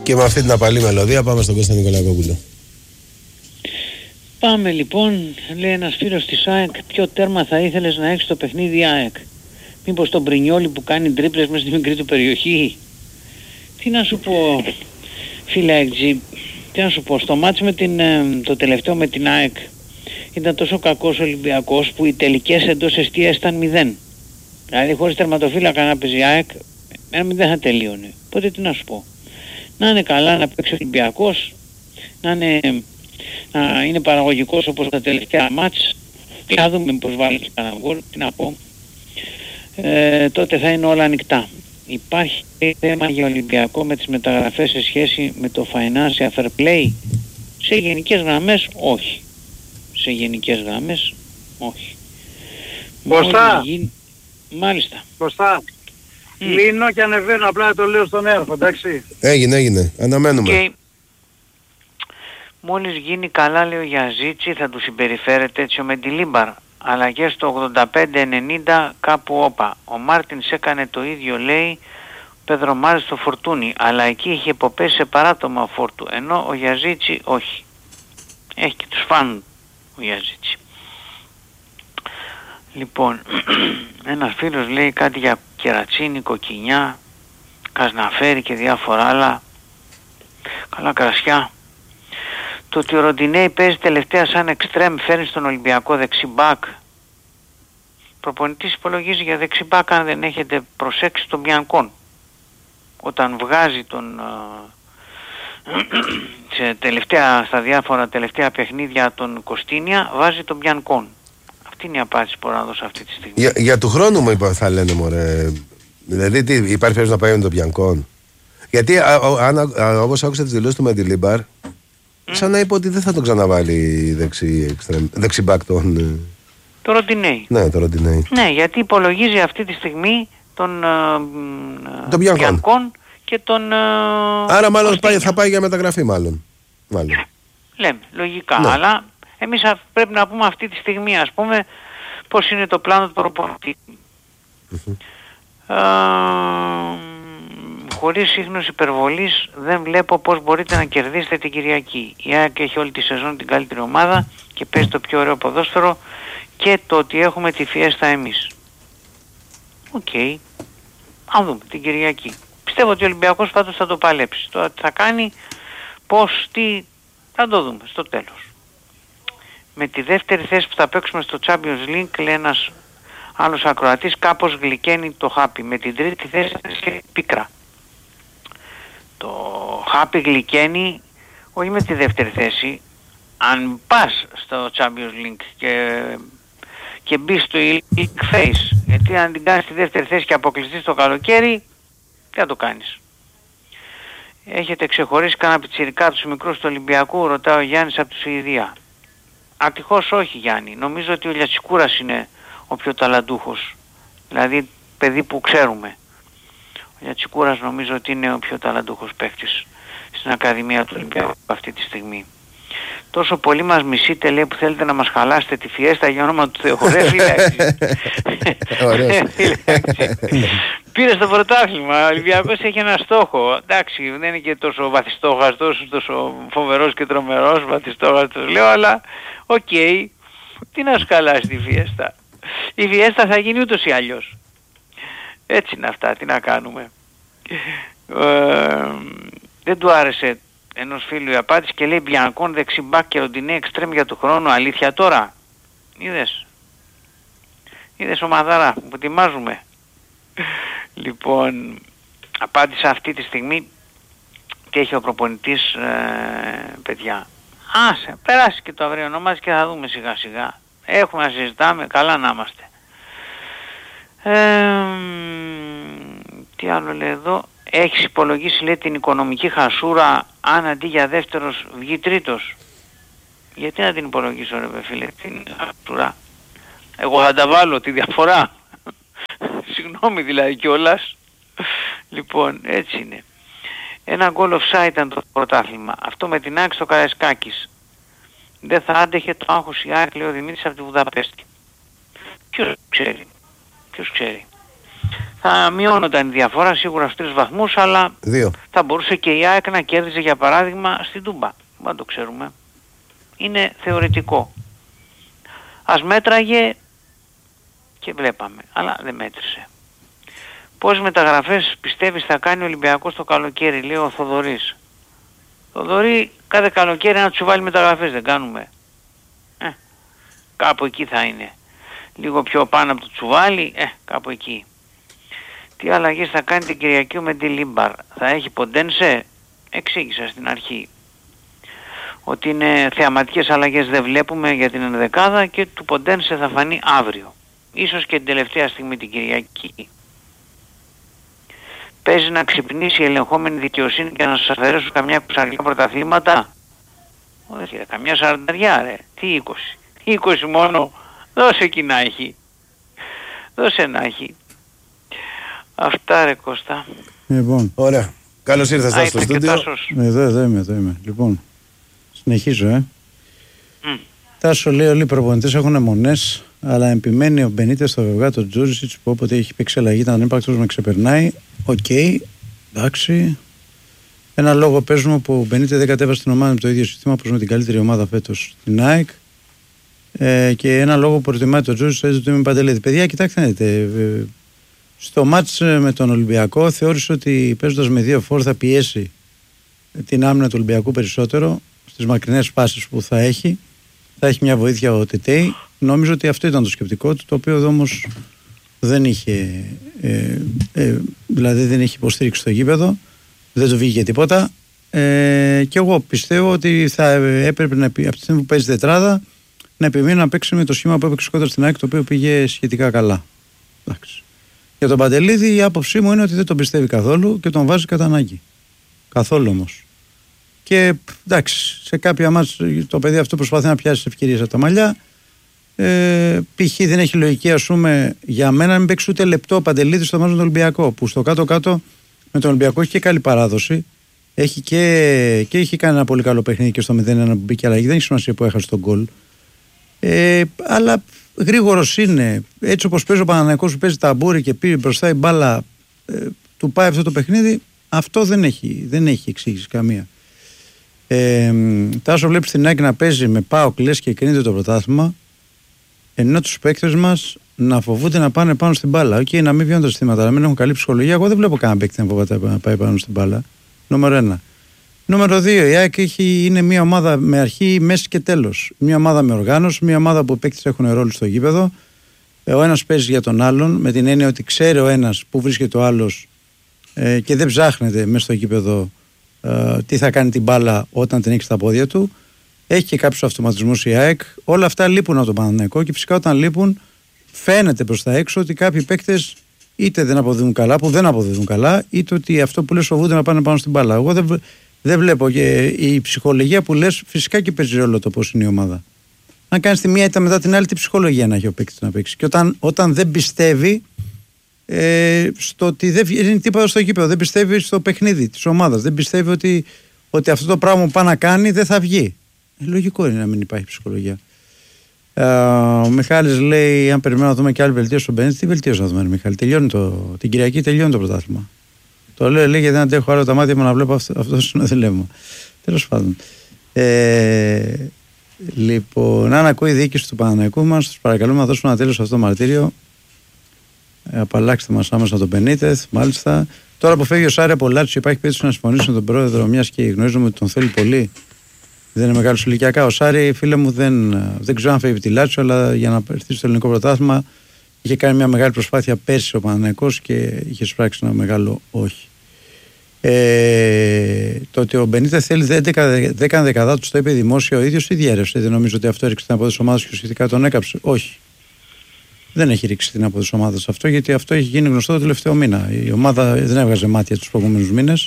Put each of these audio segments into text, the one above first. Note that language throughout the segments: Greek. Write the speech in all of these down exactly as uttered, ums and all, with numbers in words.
Και με αυτή την απαλή μελωδία πάμε στον Κώστα Νικολακόπουλο. Πάμε λοιπόν, λέει ένας φίλος της ΑΕΚ, ποιο τέρμα θα ήθελες να έχεις στο παιχνίδι ΑΕΚ? Μήπως τον Πρινιόλι που κάνει τρίπλες μέσα στη μικρή του περιοχή? Τι να σου πω, φίλε Εκτζή, τι να σου πω, στο μάτς με την, το τελευταίο με την ΑΕΚ ήταν τόσο κακός ο Ολυμπιακός που οι τελικές εντός εστίας ήταν μηδέν. Δηλαδή χωρίς τερματοφύλακα να παίζει ΑΕΚ, ένα μηδέν θα τελείωνε. Οπότε τι να σου πω, να είναι καλά να παίξει ο Ολυμπιακός, να είναι, να είναι παραγωγικός όπως τα τελευταία μάτς, και να δούμε πως βάλει κανένα γκολ, τι να πω, ε, τότε θα είναι όλα ανοιχτά. Υπάρχει θέμα για Ολυμπιακό με τις μεταγραφές σε σχέση με το financial fair play? Σε γενικές γραμμές όχι. Σε γενικές γραμμές όχι. Κωστά. Γι... Μάλιστα. Κωστά. Mm. Λύνω και ανεβαίνω, απλά το λέω στον έρχο, εντάξει. Έγινε, έγινε. Αναμένουμε. Okay. Μόλις γίνει καλά, λέει ο Γιαζίτσι, θα του συμπεριφέρεται έτσι ο Μεντιλίμπαρ. Αλλά και στο ογδόντα πέντε ενενήντα κάπου όπα. Ο Μάρτινς έκανε το ίδιο, λέει, Πέδρο Μάρης στο Φορτούνι, αλλά εκεί είχε υποπέσει σε παράτομα φόρτου, ενώ ο Γιαζίτσι όχι. Έχει και τους φαν ο Γιαζίτσι. Λοιπόν, ένας φίλος λέει κάτι για κερατσίνη, κοκκινιά, κασναφέρι και διάφορα άλλα. Καλά κρασιά. Το ότι ο Ροντινέι παίζει τελευταία σαν εξτρέμ φέρνει στον Ολυμπιακό δεξιμπάκ. Προπονητής υπολογίζει για δεξιμπάκ, αν δεν έχετε προσέξει, τον Μπιανκόν. Όταν βγάζει τον σε τελευταία, στα διάφορα τελευταία παιχνίδια τον Κωστίνια, βάζει τον Μπιανκόν. Αυτή είναι η απάντηση που μπορώ να δώσω αυτή τη στιγμή. Για, για του χρόνου μου είπα, θα λένε μωρέ. Δηλαδή τι, υπάρχει περίπτωση να πάει με τον Μπιανκόν? Γιατί α, α, α, όπως άκουσα τις δηλώσεις του Μεντιλίμπαρ, mm. σαν να είπε ότι δεν θα τον ξαναβάλει δεξι, δεξιμπάκ τον... Το Ροντινέι. Ναι, το Ροντινέι. Ναι, γιατί υπολογίζει αυτή τη στιγμή τον, τον Μπιανκόν και τον... Άρα μάλλον πάει, θα πάει για μεταγραφή μάλλον. μάλλον. Λέμε, λογικά. Ναι. Αλλά εμείς πρέπει να πούμε αυτή τη στιγμή, ας πούμε, πώς είναι το πλάνο του προπονητή. Mm-hmm. Ε, χωρίς σύγχνωση υπερβολής δεν βλέπω πώς μπορείτε να κερδίσετε την Κυριακή. Η ΑΕΚ έχει όλη τη σεζόν την καλύτερη ομάδα και παίζει το πιο ωραίο ποδόσφαιρο, και το ότι έχουμε τη φιέστα εμείς. Οκ. Okay. Αν δούμε την Κυριακή. Πιστεύω ότι ο Ολυμπιακός πάντως θα το παλέψει. Το τι θα κάνει, πώς, τι, θα το δούμε στο τέλος. Με τη δεύτερη θέση που θα παίξουμε στο Champions League, λέει ένας άλλος ακροατής, κάπως γλυκαίνει το χάπι. Με την τρίτη θέση είναι πίκρα. Το χάπι γλυκαίνει όχι με τη δεύτερη θέση. Αν πας στο Champions League και, και μπεις στο League Phase, γιατί αν την κάνεις στη δεύτερη θέση και αποκλειστείς το καλοκαίρι, τι θα το κάνεις? Έχετε ξεχωρίσει κανένα πιτσιρικά τους μικρούς του Ολυμπιακού, ρωτάει ο Γιάννης από τη Σουηδία. Ατυχώς όχι, Γιάννη. Νομίζω ότι ο Λιατσικούρας είναι ο πιο ταλαντούχος. Δηλαδή παιδί που ξέρουμε. Ο Λιατσικούρας νομίζω ότι είναι ο πιο ταλαντούχος παίκτης στην Ακαδημία του Ολυμπιακού αυτή τη στιγμή. Τόσο πολύ μας μισείτε, λέει, που θέλετε να μας χαλάσετε τη φιέστα για όνομα του Θεού. Ρε φίλε, πήρε στο πρωτάθλημα. Ο Ολυμπιακός έχει ένα στόχο. Εντάξει, δεν είναι και τόσο βαθιστόχαστος, τόσο φοβερός και τρομερός, βαθιστόχαστος λέω, αλλά οκ, okay, τι να σου χαλάσει τη φιέστα? Η φιέστα θα γίνει ούτως ή αλλιώς. Έτσι είναι αυτά, τι να κάνουμε. Ε, δεν του άρεσε ενός φίλου η απάντηση και λέει Μπιανκόν δεξιμπάκ και Ροντινέι εξτρέμ για του χρόνου. Αλήθεια τώρα? Είδες? Είδες ομαδάρα που ετοιμάζουμε? Λοιπόν, απάντησα αυτή τη στιγμή και έχει ο προπονητής, ε, παιδιά. Άσε, περάσει και το αύριο μας και θα δούμε σιγά σιγά. Έχουμε να συζητάμε, καλά να είμαστε. Ε, τι άλλο λέει εδώ? Έχεις υπολογίσει, λέει, την οικονομική χασούρα αν αντί για δεύτερος βγει τρίτος? Γιατί να την υπολογίσω, ρε φίλε, την χασούρα? Εγώ θα τα βάλω τη διαφορά. Συγγνώμη δηλαδή κιόλας. Λοιπόν, έτσι είναι. Ένα goal offside ήταν το πρωτάθλημα. Αυτό με την ΑΕΚ στο Καραϊσκάκης. Δεν θα άντεχε το άγχος η ΑΕΚ, λέει ο Δημήτρης από τη Βουδαπέστη. Ποιος ξέρει? Ποιος ξέρει? θα μειώνονταν η διαφορά σίγουρα στους τρεις βαθμούς, αλλά Δύο. θα μπορούσε και η ΑΕΚ να κέρδιζε για παράδειγμα στην Τούμπα. Δεν το ξέρουμε. Είναι θεωρητικό. Ας μέτραγε και βλέπαμε, αλλά δεν μέτρησε. Πόσες μεταγραφές πιστεύεις θα κάνει ο Ολυμπιακός το καλοκαίρι, λέει ο Θοδωρής. Θοδωρή, κάθε καλοκαίρι να του βάλει μεταγραφές, δεν κάνουμε. Ε, κάπου εκεί θα είναι. Λίγο πιο πάνω από το τσουβάλι, ε, κάπου εκεί. Τι αλλαγές θα κάνει την Κυριακή με τη Λίμπαρ. Θα έχει Ποντένσε, εξήγησα στην αρχή. Ότι είναι θεαματικές αλλαγές δεν βλέπουμε για την ενδεκάδα και του Ποντένσε θα φανεί αύριο. Ίσως και την τελευταία στιγμή την Κυριακή. Παίζει να ξυπνήσει η ελεγχόμενη δικαιοσύνη και να σας αφαιρέσουν καμιά εικοσαριά πρωταθλήματα. Όχι ρε, καμιά σαρανταριά ρε. Τι είκοσι. είκοσι μόνο. Δώσε εκεί να έχει. Δώσε να έχει. Αυτά ρε Κώστα. Λοιπόν. Ωραία. Καλώς ήρθατε στο στούντιο. Εδώ, εδώ είμαι, εδώ είμαι. Λοιπόν, συνεχίζω, ε. Mm. Τάσο λέει όλοι οι προπονητές έχουν αιμονές, αλλά επιμένει ο Μπενίτες στο Βεβγάτο Τζούρισιτς που όποτε έχει παίξει αλλαγή ήταν ανύπαρκτος με ξεπερνάει. Οκ, okay, εντάξει. Ένα λόγο παίζουμε που ο Μπενίτες δεν κατέβασε την ομάδα με το ίδιο σύστημα όπως με την καλύτερη ομάδα φέτος την ΑΕΚ. Ε, και ένα λόγο που προτιμάει το Τζούρισιτς έτσι το είμαι Παντελίδη. Παιδιά, κοιτάξτε να δείτε. Ε, στο μάτς με τον Ολυμπιακό θεώρησε ότι παίζοντας με δύο φόρ θα πιέσει την άμυνα του Ολυμπιακού περισσότερο στις μακρινές φάσεις που θα έχει. Θα έχει μια βοήθεια ο Τετέι. Νομίζω ότι αυτό ήταν το σκεπτικό του, το οποίο όμως δεν είχε, ε, ε, δηλαδή δεν είχε υποστήριξη στο γήπεδο, δεν του βγήκε τίποτα. Ε, και εγώ πιστεύω ότι θα έπρεπε να, από τη στιγμή που παίζει τετράδα να επιμείνει να παίξει με το σχήμα που έπαιξε κοντά στην ΑΕΚ, το οποίο πήγε σχετικά καλά. Εντάξει. Για τον Παντελίδη η άποψή μου είναι ότι δεν τον πιστεύει καθόλου και τον βάζει κατά ανάγκη. Καθόλου όμως. Και εντάξει, σε κάποια μάτς το παιδί αυτό προσπαθεί να πιάσει ευκαιρίες από τα μαλλιά. Ε, π.χ. δεν έχει λογική, ας πούμε, για μένα να μην παίξει ούτε λεπτό ο Παντελίδης στο μάτς με τον Ολυμπιακό. Που στο κάτω-κάτω με τον Ολυμπιακό έχει και καλή παράδοση. Έχει και, και έχει κάνει ένα πολύ καλό παιχνίδι και στο μηδέν ένα που μπήκε αλλαγή. Δεν έχει σημασία που έχασε τον γκολ. Ε, αλλά γρήγορος είναι. Έτσι όπως παίζει ο Παναθηναϊκός που παίζει ταμπούρι και πήρε μπροστά η μπάλα, ε, του πάει αυτό το παιχνίδι. Αυτό δεν έχει, δεν έχει εξήγηση καμία. Ε, Τάσο βλέπεις την ΑΕΚ να παίζει με ΠΑΟΚ λες και κρίνεται το πρωτάθλημα, ενώ τους παίκτες μας να φοβούνται να πάνε πάνω στην μπάλα. Οκ, okay, να μην βγαίνουν τα συστήματα, να μην έχουν καλή ψυχολογία. Εγώ δεν βλέπω κανένα παίκτη να φοβάται να πάει πάνω στην μπάλα. Νούμερο ένα. Νούμερο δύο. Η ΑΕΚ έχει, είναι μια ομάδα με αρχή, μέση και τέλος. Μια ομάδα με οργάνωση, μια ομάδα που οι παίκτες έχουν ρόλο στο γήπεδο. Ο ένας παίζει για τον άλλον, με την έννοια ότι ξέρει ο ένας που βρίσκεται ο άλλος ε, και δεν ψάχνεται μέσα στο γήπεδο ε, τι θα κάνει την μπάλα όταν την έχει στα πόδια του. Έχει και κάποιους αυτοματισμούς η ΑΕΚ. Όλα αυτά λείπουν από τον Παναθηναϊκό και φυσικά όταν λείπουν φαίνεται προς τα έξω ότι κάποιοι παίκτες είτε δεν αποδίδουν καλά, που δεν αποδίδουν καλά, είτε ότι αυτό που λες φοβούνται να πάνε πάνω στην μπάλα. Εγώ δεν, δεν βλέπω. Και η ψυχολογία που λες φυσικά και παίζει ρόλο το πώς είναι η ομάδα. Αν κάνεις τη μία ήττα μετά την άλλη, τι ψυχολογία να έχει ο παίκτης να παίξει. Και όταν, όταν δεν πιστεύει ε, στο ότι δεν είναι τίποτα στο γήπεδο, δεν πιστεύει στο παιχνίδι της ομάδας, δεν πιστεύει ότι, ότι αυτό το πράγμα που πάει να κάνει δεν θα βγει. Ε, λογικό είναι να μην υπάρχει ψυχολογία. Ε, ο Μιχάλης λέει: αν περιμένουμε να δούμε και άλλη βελτίωση στον Μπενίτ, τι βελτίωση να δούμε, Μιχάλη. Τελειώνει το, την Κυριακή τελειώνει το πρωτάθλημα. Το λέω λέει, γιατί δεν αντέχω άλλο τα μάτια μου να βλέπω αυτό, αυτό το συνοδηλεύμα. Τέλος πάντων. Ε, λοιπόν, αν ακούει η διοίκηση του Παναθηναϊκού μας, τους παρακαλούμε να δώσουμε ένα τέλος σε αυτό το μαρτύριο. Ε, απαλλάξτε μας άμεσα τον Μπενίτεθ, μάλιστα. Τώρα που φεύγει ο Σάρι από Λάτσιο, υπάρχει περίπτωση να συμφωνήσει με τον πρόεδρο, μιας και γνωρίζουμε ότι τον θέλει πολύ. Δεν είναι μεγάλο ηλικιακά. Ο Σάρι, φίλε μου, δεν, δεν ξέρω αν φεύγει τη Λάτσιο, αλλά για να έρθει στο ελληνικό πρωτάθλημα είχε κάνει μια μεγάλη προσπάθεια πέρσι ο Παναθηναϊκός και είχε σπράξει ένα μεγάλο όχι. Ε, το ότι ο Μπενίτεθ θέλει δέκα δεκαδάτους, το είπε δημόσια ο ίδιος ή διέρευσε. Δεν νομίζω ότι αυτό έριξε την απόδοση της ομάδας και ουσιαστικά τον έκαψε. Όχι. Δεν έχει ρίξει την απόδοση της ομάδας αυτό, γιατί αυτό έχει γίνει γνωστό το τελευταίο μήνα. Η ομάδα δεν έβγαζε μάτια τους προηγούμενους μήνες.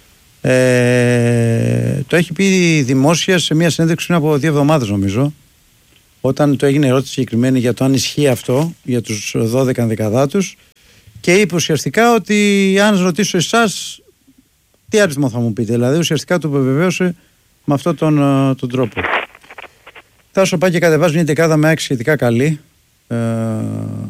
Ε, το έχει πει δημόσια σε μια συνέντευξη πριν από δύο εβδομάδες, νομίζω. Όταν το έγινε ερώτηση συγκεκριμένη για το αν ισχύει αυτό για τους δώδεκα δεκαδάτους, και είπε ουσιαστικά ότι αν ρωτήσω εσάς, τι αριθμό θα μου πείτε. Δηλαδή ουσιαστικά το επιβεβαίωσε με αυτόν τον, τον τρόπο. Τάσο πάει και κατεβάζει μια δεκάδα με άξι σχετικά καλή. Ε,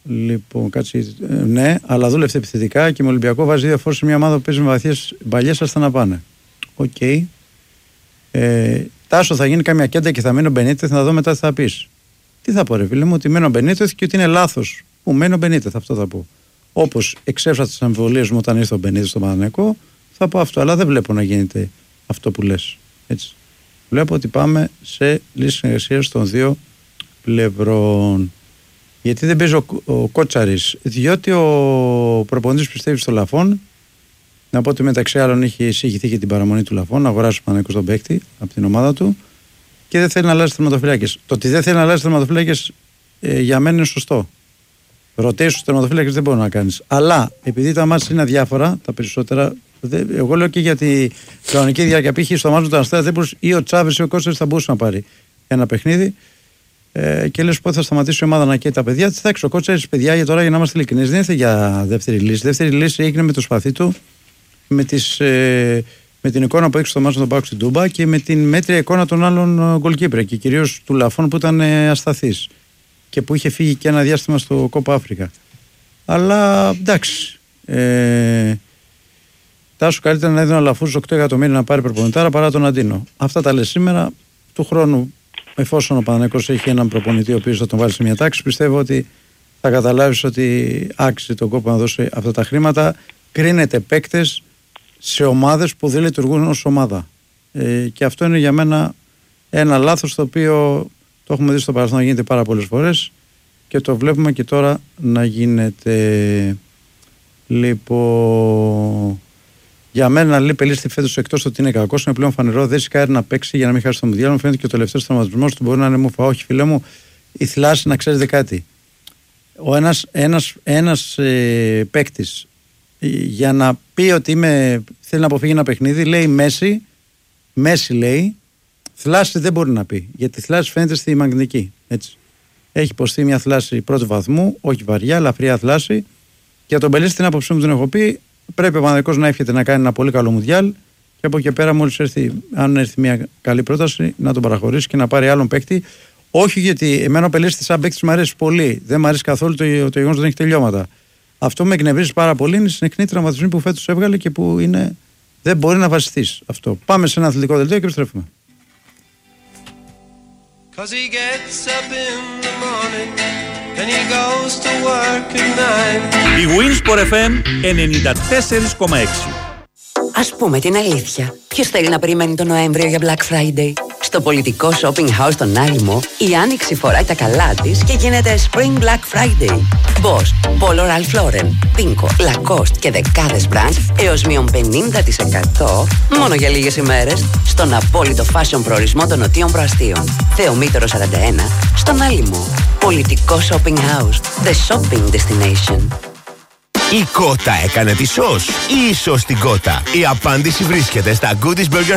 Λοιπόν, κάτσε. Ναι, αλλά δούλευε επιθετικά και με Ολυμπιακό βάζει δύο φόρ σε μια ομάδα που παίζει με βαθιές μπαλιές άστα να πάνε. Οκ. Okay. Ε, Τάσο, θα γίνει κάμια κέντα και θα μείνει ο Μπενίτεθ, να δω μετά τι θα πεις. Τι θα πω, ρε φίλε μου, ότι μένει ο Μπενίτεθ και ότι είναι λάθος που μένει ο Μπενίτεθ, αυτό θα πω. Όπως εξέφρασα τις αμφιβολίες μου όταν ήρθε ο Μπενίτεθ στο Παναθηναϊκό, θα πω αυτό. Αλλά δεν βλέπω να γίνεται αυτό που λες. Έτσι. Βλέπω ότι πάμε σε λύση συνεργασίας των δύο πλευρών. Γιατί δεν παίζει ο, ο Κότσαρης, διότι ο προπονητής πιστεύει στο Λαφόν. Να πω ότι μεταξύ άλλων είχε εισηγηθεί και την παραμονή του Λαφόν, να αγοράσει ο Παναθηναϊκός τον παίκτη από την ομάδα του και δεν θέλει να αλλάζει τερματοφυλάκες. Το ότι δεν θέλει να αλλάζει τερματοφυλάκες ε, για μένα είναι σωστό. Ρωτήσεις στους τερματοφυλάκες δεν μπορεί να κάνεις. Αλλά επειδή τα μάτια είναι αδιάφορα, τα περισσότερα, δε, εγώ λέω και για τη κανονική διάρκεια. Π.χ. στο μάτι του Αστέρα ή ο Τσάβες ή ο Κώστας θα μπορούσε να πάρει ένα παιχνίδι. Ε, και λες πότε θα σταματήσει η ομάδα να καίει τα παιδιά. Τι θα έχει ο Κότσαρης, παιδιά, για τώρα για να είμαστε ειλικρινείς, δεν ήρθε για δεύτερη λύση. Δεύτερη λύση έγινε με το σπαθί του, με, τις, ε, με την εικόνα που έδειξε στο μάτσο τον Πάοκ στην Τούμπα και με την μέτρια εικόνα των άλλων γκολκίπρε και κυρίως του Λαφών που ήταν ε, ασταθής και που είχε φύγει και ένα διάστημα στο Κόπα Αφρικα. Αλλά εντάξει. Ε, Τάσου καλύτερα να έδινε ο Λαφούς οκτώ εκατομμύρια να πάρει προπονητάρα παρά τον Αντίνο. Αυτά τα λες σήμερα. Του χρόνου, εφόσον ο Παναθηναϊκός έχει έναν προπονητή ο οποίος θα τον βάλει σε μια τάξη, πιστεύω ότι θα καταλάβεις ότι άξιζε τον κόπο να δώσει αυτά τα χρήματα. Κρίνεται παίκτες σε ομάδες που δεν λειτουργούν ως ομάδα. Ε, και αυτό είναι για μένα ένα λάθος το οποίο το έχουμε δει στο παρελθόν να γίνεται πάρα πολλές φορές και το βλέπουμε και τώρα να γίνεται. Λοιπόν, για μένα λέει Πελίστη φέτος εκτός ότι είναι κακός, είναι πλέον φανερό. Δεν σηκάρει να παίξει για να μην χάσει το Μουντιάλ. Μου φαίνεται και ο τελευταίος τραυματισμός του μπορεί να είναι μούφα. Όχι, φίλε μου, η θλάση να ξέρετε κάτι. Ο ένας, ένας, ένας ε, παίκτης για να πει ότι είμαι, θέλει να αποφύγει ένα παιχνίδι, λέει Μέση, Μέση λέει, θλάση δεν μπορεί να πει. Γιατί θλάση φαίνεται στη μαγνητική. Έτσι. Έχει υποστεί μια θλάση πρώτου βαθμού, όχι βαριά, ελαφριά θλάση. Για τον Πελίστη, την άποψή μου την έχω πει, πρέπει ο Παναθηναϊκός να εύχεται να κάνει ένα πολύ καλό Μουντιάλ και από εκεί πέρα, μόλις έρθει, αν έρθει μια καλή πρόταση, να τον παραχωρήσει και να πάρει άλλον παίκτη. Όχι γιατί εμένα ο Πελίστης σαν παίκτης μου αρέσει πολύ. Δεν μου αρέσει καθόλου το, το γεγονός ότι δεν έχει τελειώματα. Αυτό με εκνευρίζει πάρα πολύ. Είναι οι συνεχνοί τραυματισμοί που φέτος έβγαλε και που είναι, δεν μπορεί να βασιστείς αυτό. Πάμε σε ένα αθλητικό δελτίο και επιστρέφουμε. Η Winsport εφ εμ ενενήντα τέσσερα κόμμα έξι. Ας πούμε την αλήθεια. Ποιος θέλει να περιμένει τον Νοέμβριο για Black Friday? Στο πολιτικό shopping house στον Άλυμο, η Άνοιξη φοράει τα καλά της και γίνεται Spring Black Friday. Boss, Polo Ralph Lauren, Pinko, Lacoste και δεκάδες brands έως μείον πενήντα τοις εκατό μόνο για λίγες ημέρες στον απόλυτο fashion προορισμό των Νοτίων Προαστίων. Θεομήτωρο σαράντα ένα, στον Άλυμο. Πολιτικό shopping house, the shopping destination. Η κότα έκανε τη σως ή η σως την κότα? Η απάντηση βρίσκεται στα Goodies Burger